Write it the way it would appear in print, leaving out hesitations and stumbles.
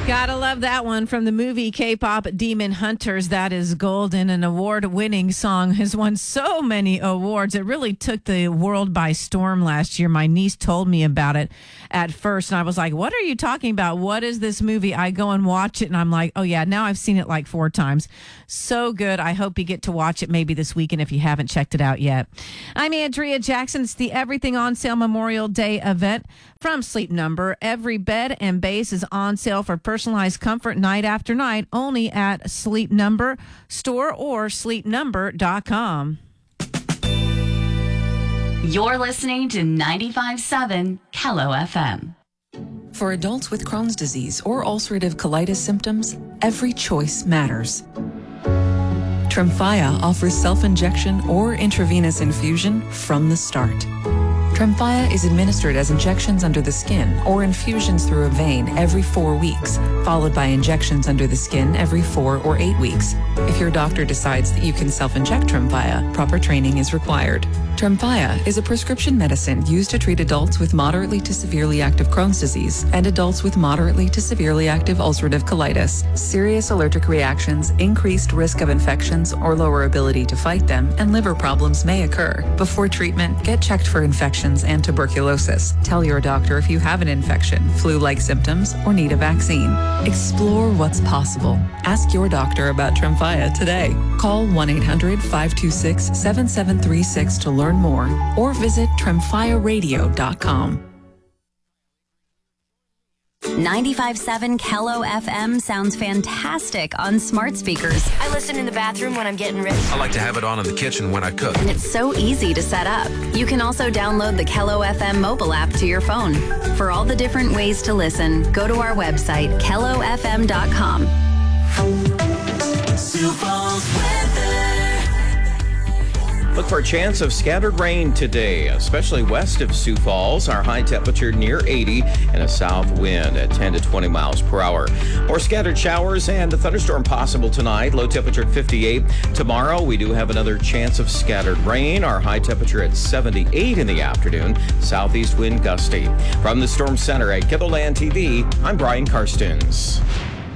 Gotta love that one from the movie K-pop Demon Hunters. That is golden. An award-winning song has won so many awards. It really took the world by storm last year. My niece told me about it at first, and I was like, what are you talking about? What is this movie? I go and watch it, and I'm like, oh, yeah, now I've seen it like 4 times. So good. I hope you get to watch it maybe this weekend if you haven't checked it out yet. I'm Andrea Jackson. It's the Everything on Sale Memorial Day event from Sleep Number. Every bed and base is on sale for personalized comfort night after night, only at Sleep Number store or sleepnumber.com. You're listening to 95.7 Kello FM. For adults with Crohn's disease or ulcerative colitis symptoms, every choice matters. Tremfya offers self-injection or intravenous infusion from the start. Tremfya is administered as injections under the skin or infusions through a vein every 4 weeks, followed by injections under the skin every 4 or 8 weeks. If your doctor decides that you can self-inject Tremfya, proper training is required. Tremfya is a prescription medicine used to treat adults with moderately to severely active Crohn's disease and adults with moderately to severely active ulcerative colitis. Serious allergic reactions, increased risk of infections or lower ability to fight them, and liver problems may occur. Before treatment, get checked for infections and tuberculosis. Tell your doctor if you have an infection, flu-like symptoms, or need a vaccine. Explore what's possible. Ask your doctor about Tremfya today. Call 1-800-526-7736 to learn more, or visit tremfyaradio.com. 95.7 Kello FM sounds fantastic on smart speakers. I listen in the bathroom when I'm getting ready. I like to have it on in the kitchen when I cook. And it's so easy to set up. You can also download the Kello FM mobile app to your phone. For all the different ways to listen, go to our website, kellofm.com. Sioux Falls weather. Look for a chance of scattered rain today, especially west of Sioux Falls. Our high temperature near 80 and a south wind at 10 to 20 miles per hour. More scattered showers and a thunderstorm possible tonight. Low temperature at 58. Tomorrow, we do have another chance of scattered rain. Our high temperature at 78 in the afternoon. Southeast wind gusty. From the Storm Center at KithelLand TV, I'm Brian Karstens.